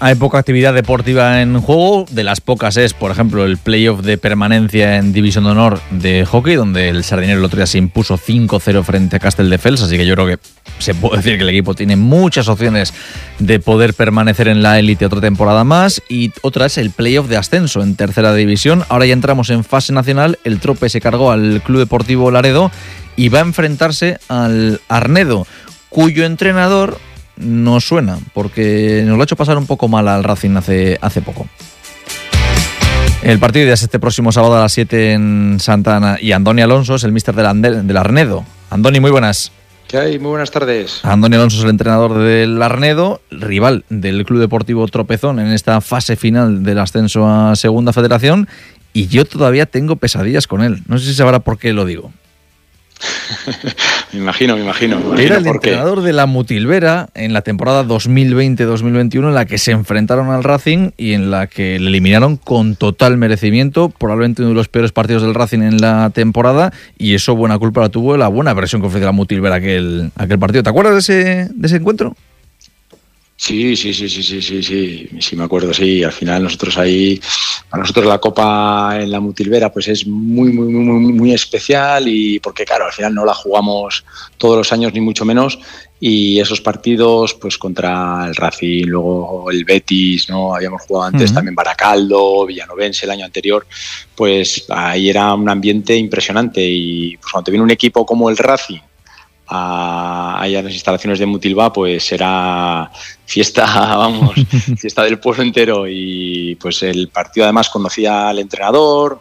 Hay poca actividad deportiva en juego. De las pocas es, por ejemplo, el playoff de permanencia en División de Honor de hockey, donde el Sardinero el otro día se impuso 5-0 frente a Castelldefels, así que yo creo que se puede decir que el equipo tiene muchas opciones de poder permanecer en la élite otra temporada más. Y otra es el playoff de ascenso en tercera división. Ahora ya entramos en fase nacional. El Trope se cargó al Club Deportivo Laredo y va a enfrentarse al Arnedo, cuyo entrenador nos suena, porque nos lo ha hecho pasar un poco mal al Racing hace poco. El partido ya es este próximo sábado a las 7 en Santa Ana, y Andoni Alonso es el míster del Arnedo. Andoni, muy buenas. ¿Qué hay? Muy buenas tardes. Andoni Alonso es el entrenador del Arnedo, rival del Club Deportivo Tropezón en esta fase final del ascenso a Segunda Federación, y yo todavía tengo pesadillas con él. No sé si sabrá por qué lo digo. Me imagino. Era el entrenador de la Mutilvera en la temporada 2020-2021, en la que se enfrentaron al Racing y en la que le eliminaron con total merecimiento, probablemente uno de los peores partidos del Racing en la temporada, y eso buena culpa la tuvo la buena versión que ofreció la Mutilvera aquel partido. ¿Te acuerdas de ese encuentro? Sí, me acuerdo, sí. Al final nosotros ahí, para nosotros la Copa en la Mutilvera pues es muy especial, y porque claro, al final no la jugamos todos los años ni mucho menos, y esos partidos pues contra el Racing, luego el Betis, ¿no? Habíamos jugado antes también Baracaldo, Villanovense el año anterior, pues ahí era un ambiente impresionante, y pues cuando te viene un equipo como el Racing allá en las instalaciones de Mutilva, pues era fiesta, fiesta del pueblo entero. Y pues el partido además conocía al entrenador,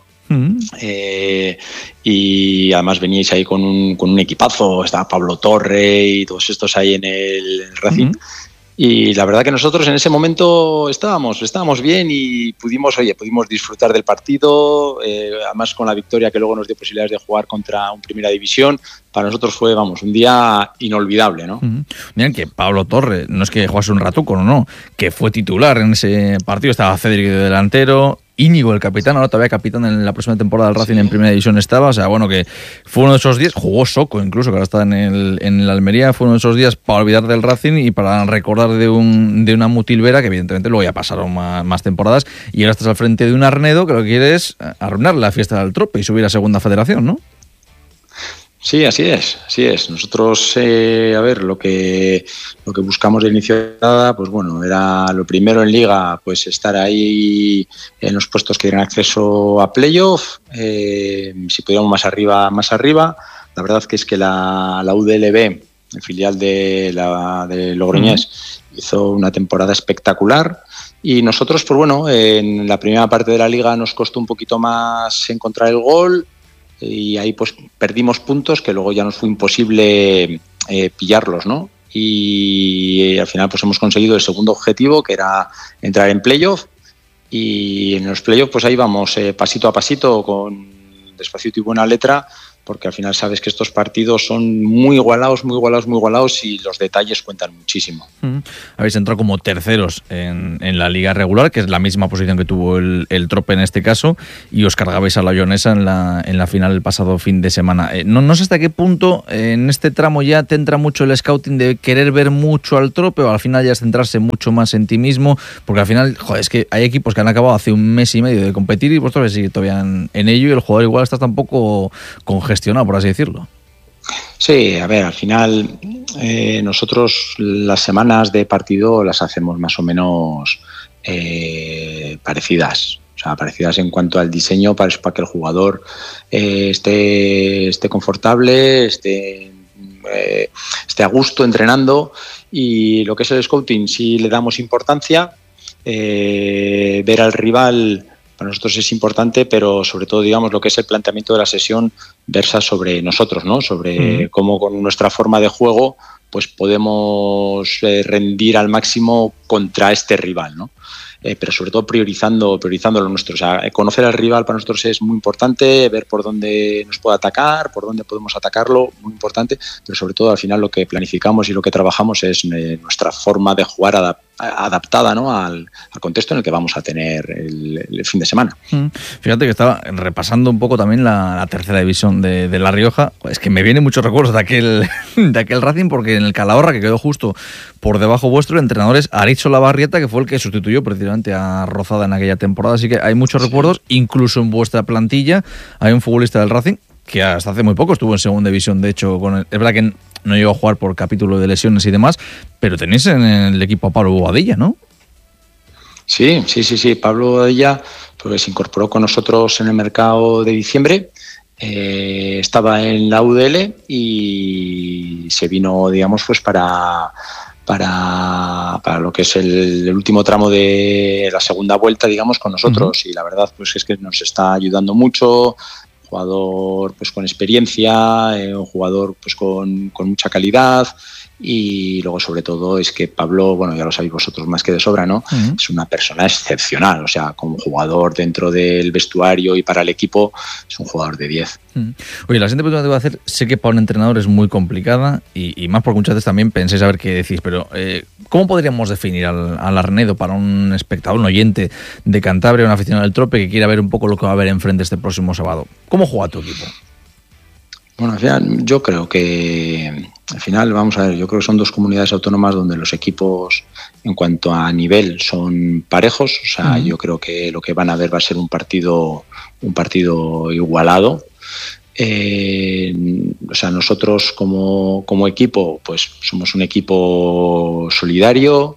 y además veníais ahí con un equipazo, estaba Pablo Torre y todos estos ahí en el Racing. Y la verdad que nosotros en ese momento estábamos bien, y pudimos disfrutar del partido, además con la victoria que luego nos dio posibilidades de jugar contra un Primera División. Para nosotros fue, un día inolvidable, ¿no? Miren que Pablo Torre, no es que jugase un ratuco, no, que fue titular en ese partido. Estaba Cédric de delantero, Íñigo el capitán, ahora todavía capitán en la próxima temporada del Racing, en Primera División estaba. O sea, bueno, que fue uno de esos días, jugó Soco incluso, que ahora está en el Almería. Fue uno de esos días para olvidar del Racing y para recordar de una Mutilvera, que evidentemente luego ya pasaron más temporadas, y ahora estás al frente de un Arnedo que lo que quiere es arruinar la fiesta del Trope y subir a Segunda Federación, ¿no? Sí, así es. Nosotros, lo que buscamos de inicio de temporada, pues bueno, era lo primero en Liga, pues estar ahí en los puestos que dieran acceso a playoff, si pudiéramos más arriba. La verdad que es que la UDLB, el filial de Logroñés, hizo una temporada espectacular, y nosotros, pues bueno, en la primera parte de la Liga nos costó un poquito más encontrar el gol, y ahí pues perdimos puntos que luego ya nos fue imposible pillarlos, ¿no? Y al final pues hemos conseguido el segundo objetivo, que era entrar en playoff, y en los playoffs pues ahí vamos pasito a pasito, con despacito y buena letra, porque al final sabes que estos partidos son muy igualados, y los detalles cuentan muchísimo. Habéis entrado como terceros en la liga regular, que es la misma posición que tuvo el Trope en este caso, y os cargabais a la Leonesa en la final el pasado fin de semana. No sé hasta qué punto en este tramo ya te entra mucho el scouting de querer ver mucho al Trope, o al final ya es centrarse mucho más en ti mismo, porque al final, es que hay equipos que han acabado hace un mes y medio de competir y vosotros seguís todavía en ello, y el jugador igual está tampoco congestionado, por así decirlo. Sí, a ver, al final nosotros las semanas de partido las hacemos más o menos parecidas. O sea, parecidas en cuanto al diseño, para que el jugador esté confortable, esté a gusto entrenando. Y lo que es el scouting, sí le damos importancia. Ver al rival para nosotros es importante, pero sobre todo, digamos, lo que es el planteamiento de la sesión versa sobre nosotros, ¿no? Sobre cómo con nuestra forma de juego pues podemos rendir al máximo contra este rival, ¿no? Pero sobre todo priorizando lo nuestro. O sea, conocer al rival para nosotros es muy importante, ver por dónde nos puede atacar, por dónde podemos atacarlo, muy importante, pero sobre todo al final lo que planificamos y lo que trabajamos es nuestra forma de jugar adaptada, ¿no?, al contexto en el que vamos a tener el fin de semana. Fíjate que estaba repasando un poco también la tercera división de La Rioja. Es que me vienen muchos recuerdos de aquel Racing, porque en el Calahorra, que quedó justo por debajo vuestro, el entrenador es Aricho Lavarrieta, que fue el que sustituyó precisamente a Rozada en aquella temporada. Así que hay muchos recuerdos. Incluso en vuestra plantilla hay un futbolista del Racing que hasta hace muy poco estuvo en segunda división. De hecho, es verdad que no llegó a jugar por capítulo de lesiones y demás, pero tenéis en el equipo a Pablo Boadilla, ¿no? Sí. Pablo Boadilla pues se incorporó con nosotros en el mercado de diciembre. Estaba en la UDL y se vino, digamos, pues para lo que es el último tramo de la segunda vuelta, digamos, con nosotros. Y la verdad pues es que nos está ayudando mucho. Jugador pues con experiencia, un jugador pues con mucha calidad, y luego sobre todo es que Pablo, bueno, ya lo sabéis vosotros más que de sobra, ¿no? Es una persona excepcional, o sea, como jugador dentro del vestuario y para el equipo es un jugador de 10. Oye, la siguiente pregunta que te voy a hacer, sé que para un entrenador es muy complicada y más porque muchas veces también pensáis a ver qué decís, pero ¿cómo podríamos definir al Arnedo para un espectador, un oyente de Cantabria, un aficionado del Trope que quiera ver un poco lo que va a haber enfrente este próximo sábado? ¿Cómo juega tu equipo? Bueno, al final, yo creo que vamos a ver, yo creo que son dos comunidades autónomas donde los equipos en cuanto a nivel son parejos, o sea, yo creo que lo que van a ver va a ser un partido igualado. O sea, nosotros como equipo, pues somos un equipo solidario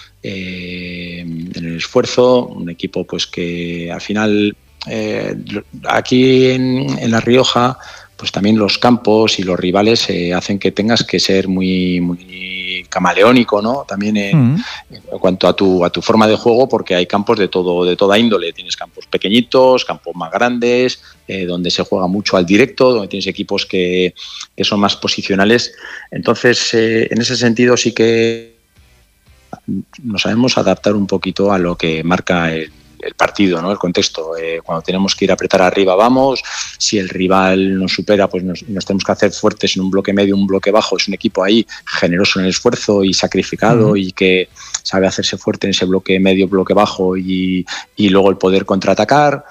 en el esfuerzo, un equipo pues que al final aquí en La Rioja pues también los campos y los rivales hacen que tengas que ser muy camaleónico, ¿no? También en cuanto a tu forma de juego, porque hay campos de toda índole. Tienes campos pequeñitos, campos más grandes, donde se juega mucho al directo, donde tienes equipos que son más posicionales. Entonces, en ese sentido sí que nos sabemos adaptar un poquito a lo que marca el partido, ¿no? El contexto. Cuando tenemos que ir a apretar arriba, vamos. Si el rival nos supera, pues nos tenemos que hacer fuertes en un bloque medio, un bloque bajo. Es un equipo ahí generoso en el esfuerzo y sacrificado y que sabe hacerse fuerte en ese bloque medio, bloque bajo y luego el poder contraatacar.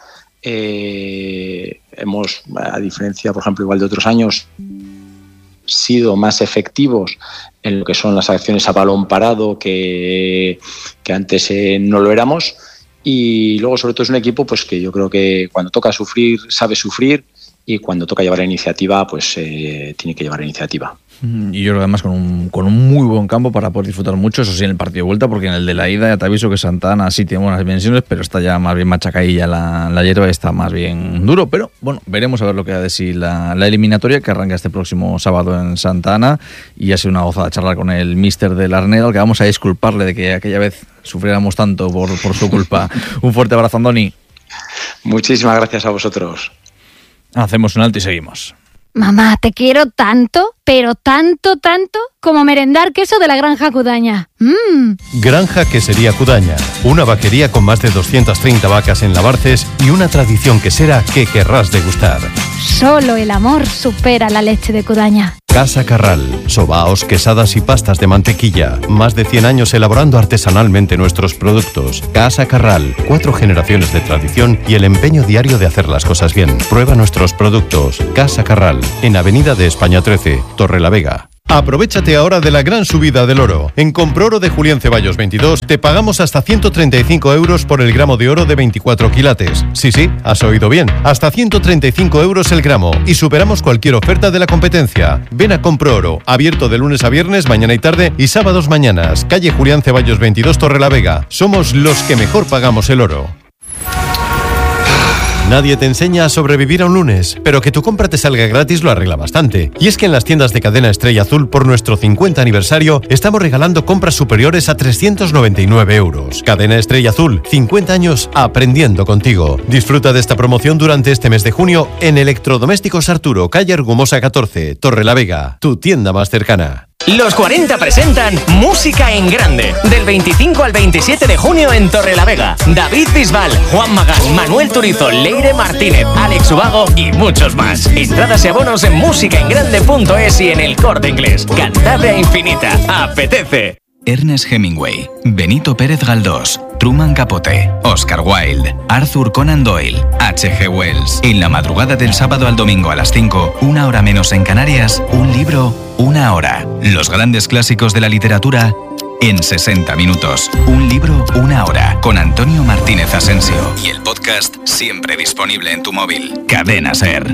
Hemos, a diferencia, por ejemplo, igual de otros años, sido más efectivos en lo que son las acciones a balón parado que antes no lo éramos. Y luego, sobre todo, es un equipo pues que yo creo que cuando toca sufrir, sabe sufrir, y cuando toca llevar la iniciativa, pues tiene que llevar la iniciativa. Y yo creo además con un muy buen campo para poder disfrutar mucho, eso sí, en el partido de vuelta, porque en el de la ida ya te aviso que Santa Ana sí tiene buenas dimensiones, pero está ya más bien machacadilla la hierba, está más bien duro. Pero bueno, veremos a ver lo que da de sí la eliminatoria, que arranca este próximo sábado en Santa Ana, y ha sido una gozada charlar con el míster del Arnedo, al que vamos a disculparle de que aquella vez sufriéramos tanto por su culpa. Un fuerte abrazo, Andoni. Muchísimas gracias a vosotros. Hacemos un alto y seguimos. Mamá, te quiero tanto, pero tanto, como merendar queso de la Granja Cudaña. Granja Quesería Cudaña, una vaquería con más de 230 vacas en Labarces y una tradición quesera que querrás degustar. Solo el amor supera la leche de Cudaña. Casa Carral, sobaos, quesadas y pastas de mantequilla. Más de 100 años elaborando artesanalmente nuestros productos. Casa Carral, 4 generaciones de tradición y el empeño diario de hacer las cosas bien. Prueba nuestros productos. Casa Carral, en Avenida de España 13, Torrelavega. Aprovechate ahora de la gran subida del oro. En Comproro de Julián Ceballos 22 te pagamos hasta 135 euros por el gramo de oro de 24 quilates. Sí, has oído bien. Hasta 135 euros el gramo. Y superamos cualquier oferta de la competencia. Ven a Comproro, abierto de lunes a viernes, mañana y tarde, y sábados mañanas. Calle Julián Ceballos 22, Torrelavega. Somos los que mejor pagamos el oro. Nadie te enseña a sobrevivir a un lunes, pero que tu compra te salga gratis lo arregla bastante. Y es que en las tiendas de Cadena Estrella Azul, por nuestro 50 aniversario, estamos regalando compras superiores a 399 euros. Cadena Estrella Azul, 50 años aprendiendo contigo. Disfruta de esta promoción durante este mes de junio en Electrodomésticos Arturo, calle Argumosa 14, Torrelavega, tu tienda más cercana. Los 40 presentan Música en Grande, del 25 al 27 de junio en Torrelavega. David Bisbal, Juan Magán, Manuel Turizo, Leire Martínez, Alex Ubago y muchos más. Entradas y abonos en musicaengrande.es y en El Corte Inglés. Cantabria Infinita. ¡Apetece! Ernest Hemingway, Benito Pérez Galdós, Truman Capote, Oscar Wilde, Arthur Conan Doyle, H.G. Wells. En la madrugada del sábado al domingo a las 5, 1 hora menos en Canarias, un libro, 1 hora. Los grandes clásicos de la literatura en 60 minutos. Un libro, 1 hora. Con Antonio Martínez Asensio. Y el podcast siempre disponible en tu móvil. Cadena SER.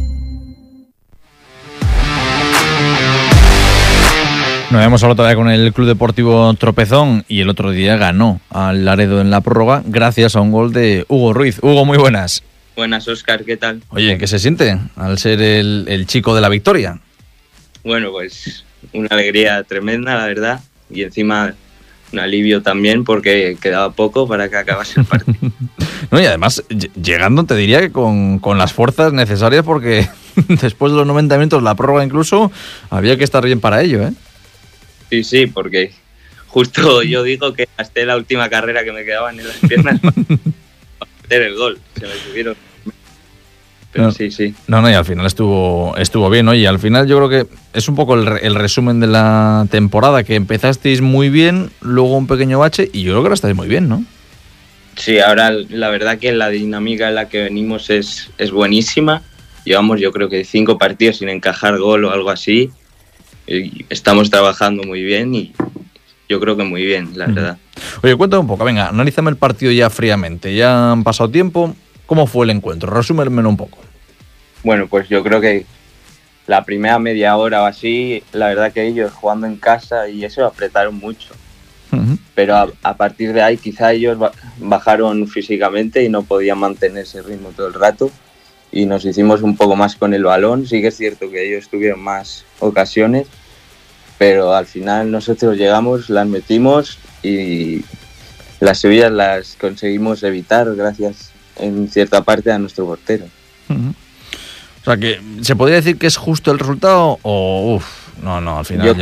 Nos habíamos hablado todavía con el Club Deportivo Tropezón y el otro día ganó al Laredo en la prórroga gracias a un gol de Hugo Ruiz. Hugo, muy buenas. Buenas, Óscar, ¿qué tal? Oye, ¿qué se siente al ser el chico de la victoria? Bueno, pues una alegría tremenda, la verdad, y encima un alivio también porque quedaba poco para que acabase el partido. No, y además, llegando te diría que con las fuerzas necesarias porque después de los 90 minutos, la prórroga incluso, había que estar bien para ello, ¿eh? Sí, porque justo yo digo que gasté la última carrera que me quedaban en las piernas para meter el gol. Se me subieron. Pero no, sí. No, y al final estuvo bien, ¿no? Y al final yo creo que es un poco el resumen de la temporada, que empezasteis muy bien, luego un pequeño bache, y yo creo que ahora estáis muy bien, ¿no? Sí, ahora la verdad que la dinámica en la que venimos es buenísima. Llevamos yo creo que 5 partidos sin encajar gol o algo así. Y estamos trabajando muy bien y yo creo que muy bien, la verdad. Oye, cuéntame un poco, venga, analízame el partido ya fríamente. Ya han pasado tiempo. ¿Cómo fue el encuentro? Resúmemelo un poco. Bueno, pues yo creo que la primera media hora o así, la verdad que ellos jugando en casa y eso apretaron mucho. Pero a partir de ahí quizá ellos bajaron físicamente y no podían mantener ese ritmo todo el rato. Y nos hicimos un poco más con el balón. Sí que es cierto que ellos tuvieron más ocasiones, pero al final nosotros llegamos, las metimos y las subidas las conseguimos evitar gracias en cierta parte a nuestro portero. O sea, que ¿se podría decir que es justo el resultado o no, al final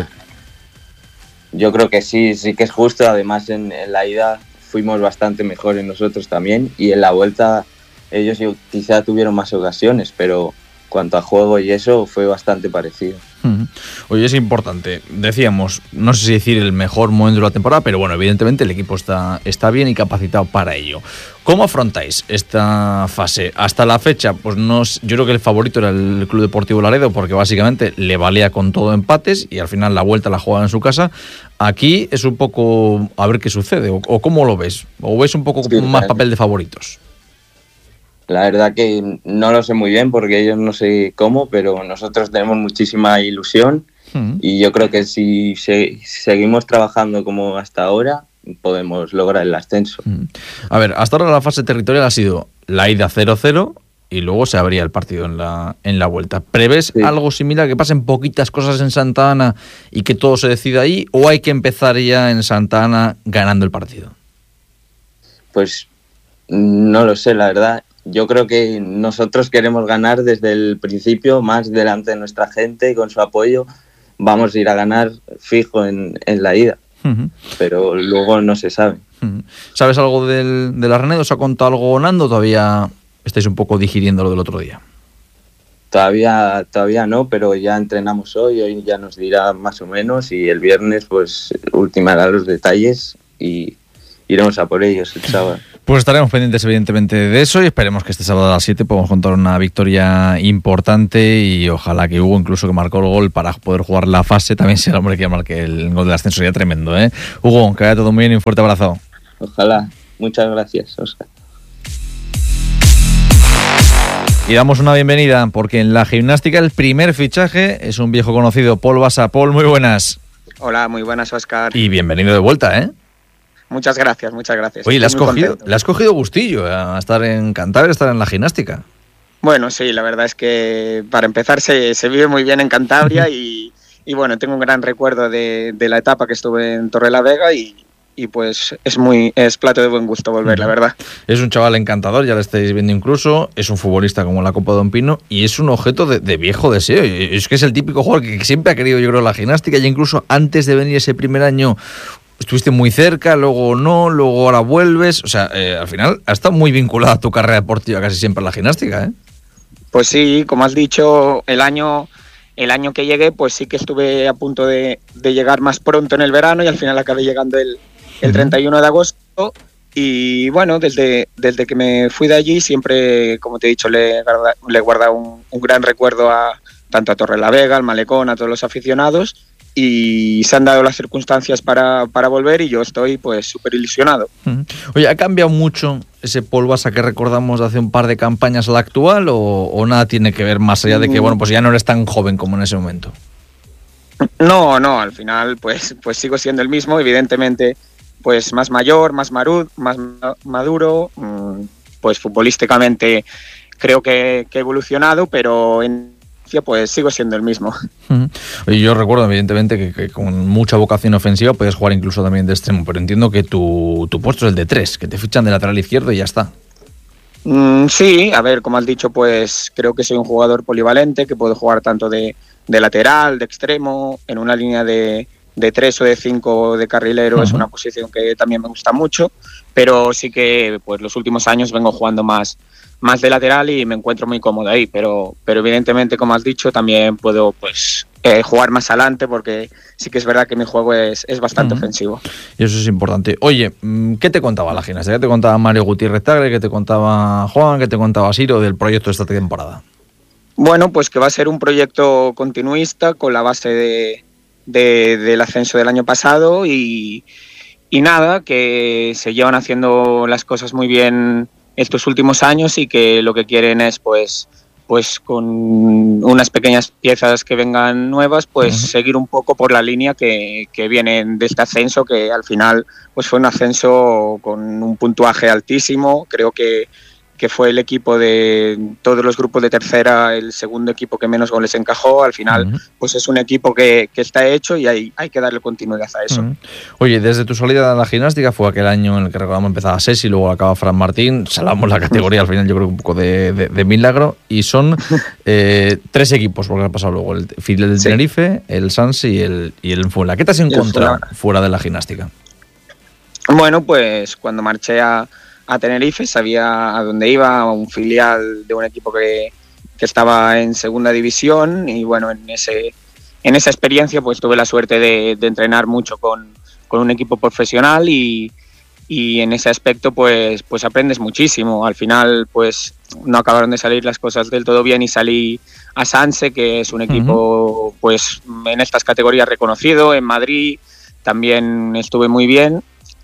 yo creo que sí que es justo. Además en la ida fuimos bastante mejores nosotros también y en la vuelta ellos quizá tuvieron más ocasiones, pero cuanto a juego y eso fue bastante parecido. Oye, es importante, decíamos, no sé si decir el mejor momento de la temporada, pero bueno, evidentemente el equipo está bien y capacitado para ello. ¿Cómo afrontáis esta fase? Hasta la fecha, pues yo creo que el favorito era el Club Deportivo Laredo, porque básicamente le valía con todo empates y al final la vuelta la juegan en su casa. Aquí es un poco a ver qué sucede, o cómo lo ves, o ves un poco más papel de favoritos. La verdad que no lo sé muy bien porque ellos no sé cómo, pero nosotros tenemos muchísima ilusión y yo creo que si seguimos trabajando como hasta ahora, podemos lograr el ascenso. A ver, hasta ahora la fase territorial ha sido la ida 0-0 y luego se abría el partido en la vuelta. ¿Prevés algo similar, que pasen poquitas cosas en Santa Ana y que todo se decida ahí, o hay que empezar ya en Santa Ana ganando el partido? Pues no lo sé, la verdad. Yo creo que nosotros queremos ganar desde el principio, más delante de nuestra gente y con su apoyo vamos a ir a ganar fijo en la ida, pero luego no se sabe. ¿Sabes algo de la René? ¿Os ha contado algo Nando? ¿Todavía estáis un poco digiriendo lo del otro día? Todavía no, pero ya entrenamos hoy ya nos dirá más o menos y el viernes pues ultimará los detalles y iremos a por ellos el sábado. Pues estaremos pendientes evidentemente de eso y esperemos que este sábado a las 7 podamos contar una victoria importante y ojalá que Hugo, incluso que marcó el gol para poder jugar la fase, también sea el hombre que marque el gol del ascenso. Sería tremendo, ¿eh? Hugo, que vaya todo muy bien y un fuerte abrazo. Ojalá. Muchas gracias, Óscar. Y damos una bienvenida porque en la gimnástica el primer fichaje es un viejo conocido, Paul Basa. Paul, muy buenas. Hola, muy buenas, Óscar. Y bienvenido de vuelta, ¿eh? Muchas gracias. Oye, le has cogido gustillo a estar en Cantabria, a estar en la gimnástica. Bueno, sí, la verdad es que para empezar se vive muy bien en Cantabria y bueno, tengo un gran recuerdo de la etapa que estuve en Torrelavega y pues es plato de buen gusto volver, la verdad. Es un chaval encantador, ya lo estáis viendo incluso, es un futbolista como la Copa Don Pino y es un objeto de viejo deseo. Es que es el típico jugador que siempre ha querido, yo creo, la gimnástica, y incluso antes de venir ese primer año estuviste muy cerca, luego no, luego ahora vuelves. O sea, al final has estado muy vinculada a tu carrera deportiva casi siempre a la gimnástica, ¿eh? Pues sí, como has dicho, el año el año que llegué, pues sí que estuve a punto de llegar más pronto en el verano y al final acabé llegando el 31 de agosto. Y bueno, desde que me fui de allí siempre, como te he dicho, le he guardado un gran recuerdo tanto a Torrelavega, al Malecón, a todos los aficionados, y se han dado las circunstancias para volver y yo estoy pues súper ilusionado. Oye, ¿ha cambiado mucho ese Polvasa que recordamos de hace un par de campañas al actual o nada tiene que ver más allá de que bueno, pues ya no eres tan joven como en ese momento? No, al final pues sigo siendo el mismo, evidentemente pues más mayor, más maduro, pues futbolísticamente creo que he evolucionado, pero pues sigo siendo el mismo. Y yo recuerdo evidentemente que con mucha vocación ofensiva puedes jugar incluso también de extremo, pero entiendo que tu puesto es el de 3, que te fichan de lateral izquierdo y ya está. Sí, a ver, como has dicho, pues creo que soy un jugador polivalente, que puedo jugar tanto de lateral, de extremo, en una línea de 3 o de 5 de carrilero. Es una posición que también me gusta mucho, pero sí que pues los últimos años vengo jugando más de lateral y me encuentro muy cómodo ahí, pero evidentemente, como has dicho, también puedo pues jugar más adelante, porque sí que es verdad que mi juego es bastante ofensivo. Y eso es importante. Oye, ¿qué te contaba la gimnasia? ¿Qué te contaba Mario Gutiérrez Tagle? ¿Qué te contaba Juan? ¿Qué te contaba Siro del proyecto de esta temporada? Bueno, pues que va a ser un proyecto continuista con la base del ascenso del año pasado y nada, que se llevan haciendo las cosas muy bien estos últimos años y que lo que quieren es pues con unas pequeñas piezas que vengan nuevas, pues seguir un poco por la línea que vienen de este ascenso, que al final pues fue un ascenso con un puntuaje altísimo. Creo que fue el equipo de todos los grupos de tercera, el segundo equipo que menos goles encajó. Al final, pues es un equipo que está hecho y hay que darle continuidad a eso. Oye, desde tu salida de la gimnástica, fue aquel año en el que recordamos empezaba Sesi, luego acaba Fran Martín, salvamos la categoría al final, yo creo que un poco de milagro, y son 3 equipos, porque ha pasado luego el Fidel del Tenerife, el Sansi y el Fuenla. ¿Qué te has encontrado fuera de la gimnástica? Bueno, pues cuando marché a Tenerife sabía a dónde iba, a un filial de un equipo que estaba en segunda división, y bueno, en esa experiencia pues tuve la suerte de entrenar mucho con un equipo profesional y en ese aspecto pues aprendes muchísimo. Al final pues no acabaron de salir las cosas del todo bien y salí a Sanse, que es un equipo pues en estas categorías reconocido. En Madrid también estuve muy bien.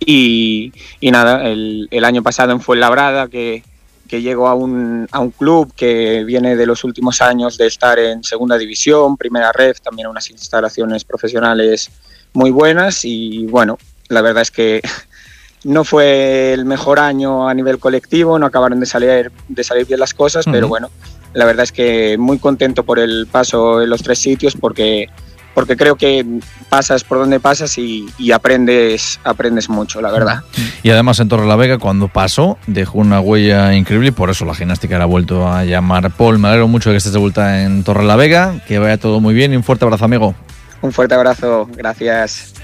Y nada, el año pasado en Fuenlabrada, que llego a un club que viene de los últimos años de estar en segunda división, primera ref, también unas instalaciones profesionales muy buenas, y bueno, la verdad es que no fue el mejor año a nivel colectivo, no acabaron de salir bien las cosas, pero bueno, la verdad es que muy contento por el paso en los 3 sitios, porque creo que pasas por donde pasas y aprendes mucho, la verdad. Y además en Torrelavega, cuando pasó, dejó una huella increíble, y por eso la gimnástica la ha vuelto a llamar. Paul, me alegro mucho de que estés de vuelta en Torrelavega, que vaya todo muy bien y un fuerte abrazo, amigo. Un fuerte abrazo, gracias.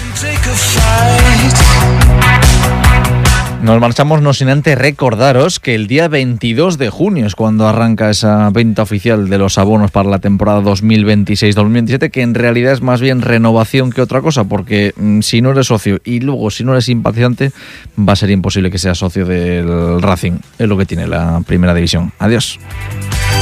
Nos marchamos no sin antes recordaros que el día 22 de junio es cuando arranca esa venta oficial de los abonos para la temporada 2026-2027, que en realidad es más bien renovación que otra cosa, porque si no eres socio y luego si no eres simpatizante, va a ser imposible que seas socio del Racing. Es lo que tiene la primera división. Adiós.